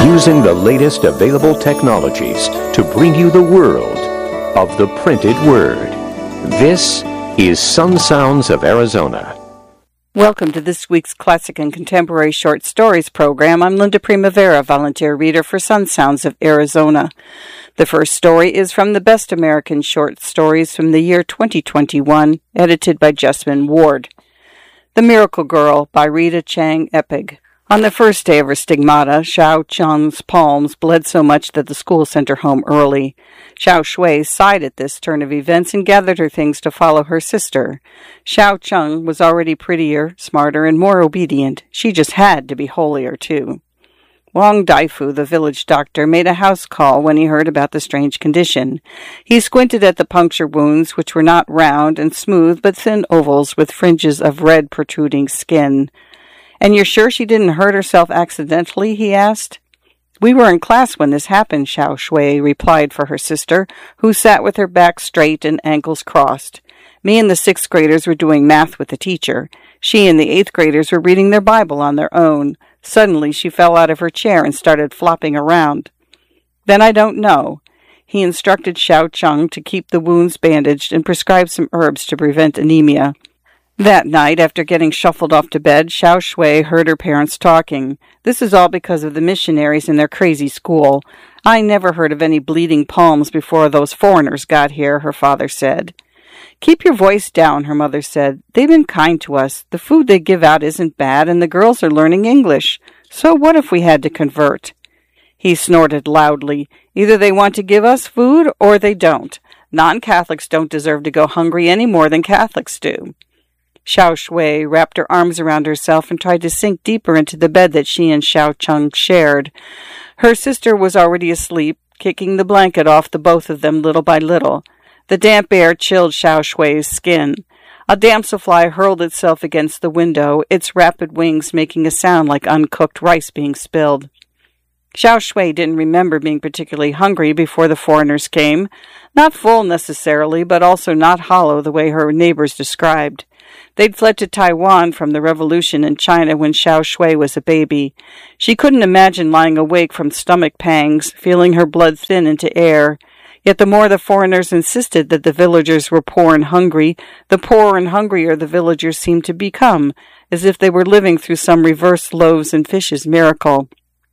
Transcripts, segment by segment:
using the latest available technologies to bring you the world of the printed word. This is Sun Sounds of Arizona. Welcome to this week's Classic and Contemporary Short Stories program. I'm Linda Primavera, volunteer reader for Sun Sounds of Arizona. The first story is from the Best American Short Stories from the year 2021, edited by Jessamine Ward. The Miracle Girl by Rita Chang Epig. On the first day of her stigmata, Xiao Cheng's palms bled so much that the school sent her home early. Xiao Shui sighed at this turn of events and gathered her things to follow her sister. Xiao Cheng was already prettier, smarter, and more obedient. She just had to be holier, too. Wang Daifu, the village doctor, made a house call when he heard about the strange condition. He squinted at the puncture wounds, which were not round and smooth, but thin ovals with fringes of red protruding skin. "And you're sure she didn't hurt herself accidentally?" he asked. "We were in class when this happened," Xiao Shui replied for her sister, who sat with her back straight and ankles crossed. "Me and the 6th graders were doing math with the teacher. She and the 8th graders were reading their Bible on their own. Suddenly she fell out of her chair and started flopping around." "Then I don't know." He instructed Xiao Cheng to keep the wounds bandaged and prescribed some herbs to prevent anemia. That night, after getting shuffled off to bed, Xiao Shui heard her parents talking. "This is all because of the missionaries in their crazy school. I never heard of any bleeding palms before those foreigners got here," her father said. "Keep your voice down," her mother said. "They've been kind to us. The food they give out isn't bad, and the girls are learning English. So what if we had to convert?" He snorted loudly. "Either they want to give us food, or they don't. Non-Catholics don't deserve to go hungry any more than Catholics do." Xiao Shui wrapped her arms around herself and tried to sink deeper into the bed that she and Xiao Cheng shared. Her sister was already asleep, kicking the blanket off the both of them little by little. The damp air chilled Xiao Shui's skin. A damselfly hurled itself against the window, its rapid wings making a sound like uncooked rice being spilled. Xiao Shui didn't remember being particularly hungry before the foreigners came. Not full necessarily, but also not hollow the way her neighbors described. They'd fled to Taiwan from the revolution in China when Xiao Shui was a baby. She couldn't imagine lying awake from stomach pangs, feeling her blood thin into air. Yet the more the foreigners insisted that the villagers were poor and hungry, the poorer and hungrier the villagers seemed to become, as if they were living through some reversed loaves and fishes miracle.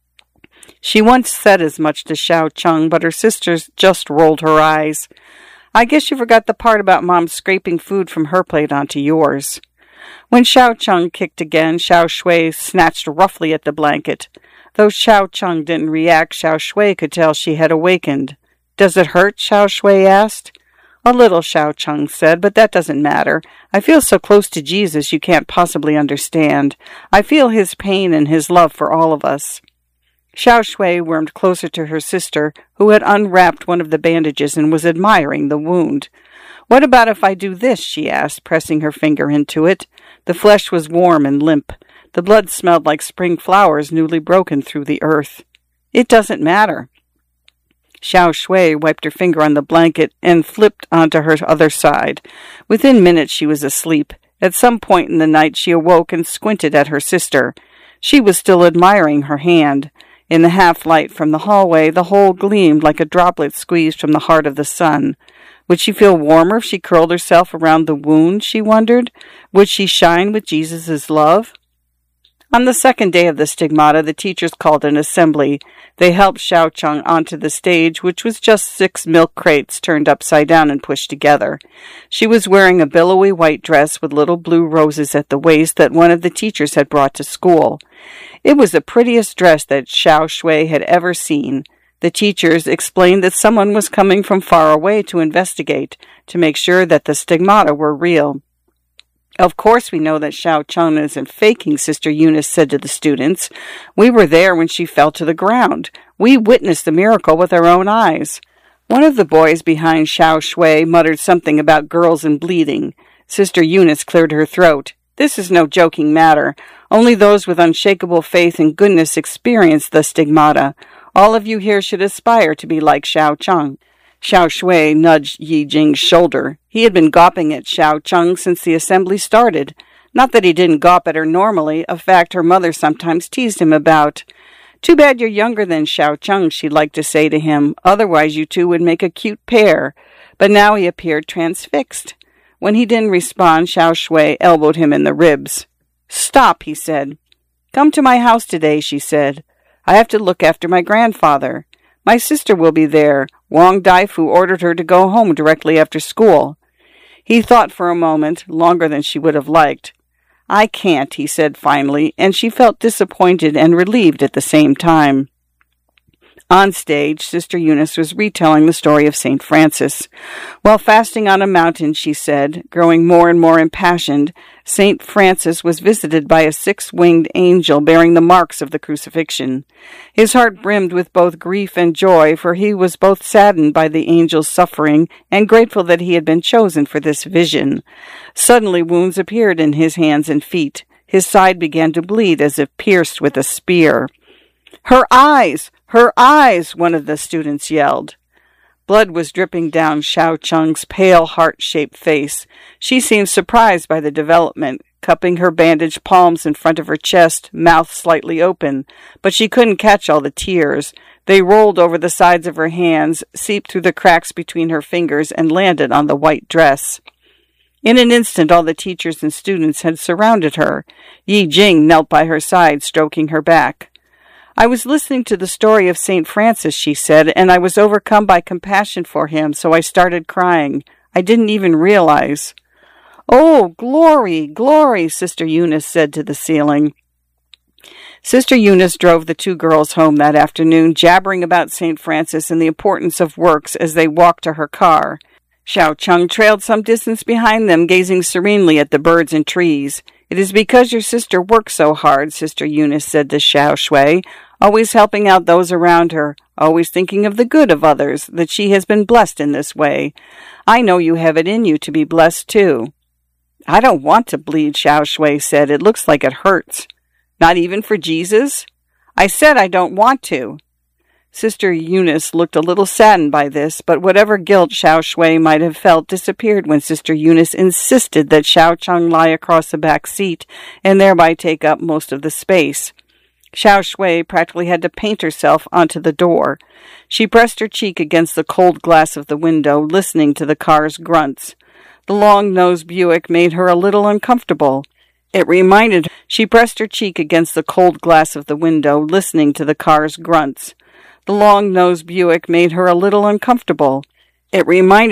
She once said as much to Xiao Cheng, but her sisters just rolled her eyes. "I guess you forgot the part about Mom scraping food from her plate onto yours." When Xiao Cheng kicked again, Xiao Shui snatched roughly at the blanket. Though Xiao Cheng didn't react, Xiao Shui could tell she had awakened. "Does it hurt?" Xiao Shui asked. "A little," Xiao Cheng said, "but that doesn't matter. I feel so close to Jesus you can't possibly understand. I feel his pain and his love for all of us." Xiao Shui wormed closer to her sister, who had unwrapped one of the bandages and was admiring the wound. "What about if I do this?" she asked, pressing her finger into it. The flesh was warm and limp. The blood smelled like spring flowers newly broken through the earth. "It doesn't matter." Xiao Shui wiped her finger on the blanket and flipped onto her other side. Within minutes she was asleep. At some point in the night she awoke and squinted at her sister. She was still admiring her hand. In the half-light from the hallway, the hole gleamed like a droplet squeezed from the heart of the sun. Would she feel warmer if she curled herself around the wound, she wondered? Would she shine with Jesus' love? On the second day of the stigmata, the teachers called an assembly. They helped Xiao Cheng onto the stage, which was just 6 milk crates turned upside down and pushed together. She was wearing a billowy white dress with little blue roses at the waist that one of the teachers had brought to school. It was the prettiest dress that Xiao Shui had ever seen. The teachers explained that someone was coming from far away to investigate, to make sure that the stigmata were real. "Of course we know that Xiao Cheng isn't faking," Sister Eunice said to the students. "We were there when she fell to the ground. We witnessed the miracle with our own eyes." One of the boys behind Xiao Shui muttered something about girls and bleeding. Sister Eunice cleared her throat. "This is no joking matter. Only those with unshakable faith and goodness experience the stigmata. All of you here should aspire to be like Xiao Cheng." Xiao Shui nudged Yi Jing's shoulder. He had been gawping at Xiao Cheng since the assembly started. Not that he didn't gawp at her normally, a fact her mother sometimes teased him about. Too bad you're younger than Xiao Cheng, she'd like to say to him. Otherwise you two would make a cute pair. But now he appeared transfixed. When he didn't respond, Xiao Shui elbowed him in the ribs. Stop, he said. Come to my house today, she said. I have to look after my grandfather. My sister will be there. Wang Daifu ordered her to go home directly after school. He thought for a moment, longer than she would have liked. I can't, he said finally, and she felt disappointed and relieved at the same time. On stage, Sister Eunice was retelling the story of St. Francis. While fasting on a mountain, she said, growing more and more impassioned, St. Francis was visited by a six-winged angel bearing the marks of the crucifixion. His heart brimmed with both grief and joy, for he was both saddened by the angel's suffering and grateful that he had been chosen for this vision. Suddenly wounds appeared in his hands and feet. His side began to bleed as if pierced with a spear. Her eyes! Her eyes! One of the students yelled. Blood was dripping down Xiao Cheng's pale, heart-shaped face. She seemed surprised by the development, cupping her bandaged palms in front of her chest, mouth slightly open. But she couldn't catch all the tears. They rolled over the sides of her hands, seeped through the cracks between her fingers, and landed on the white dress. In an instant, all the teachers and students had surrounded her. Yi Jing knelt by her side, stroking her back. I was listening to the story of St. Francis, she said, and I was overcome by compassion for him, so I started crying. I didn't even realize. Oh, glory, glory, Sister Eunice said to the ceiling. Sister Eunice drove the two girls home that afternoon, jabbering about St. Francis and the importance of works as they walked to her car. Xiao Cheng trailed some distance behind them, gazing serenely at the birds and trees. It is because your sister works so hard, Sister Eunice said to Xiao Shui, always helping out those around her, always thinking of the good of others, that she has been blessed in this way. I know you have it in you to be blessed too. I don't want to bleed, Xiao Shui said. It looks like it hurts. Not even for Jesus? I said I don't want to. Sister Eunice looked a little saddened by this, but whatever guilt Xiao Shui might have felt disappeared when Sister Eunice insisted that Xiao Cheng lie across the back seat and thereby take up most of the space. Xiao Shui practically had to paint herself onto the door. She pressed her cheek against the cold glass of the window, listening to the car's grunts. The long-nosed Buick made her a little uncomfortable. She pressed her cheek against the cold glass of the window, listening to the car's grunts. The long-nosed Buick made her a little uncomfortable. It reminded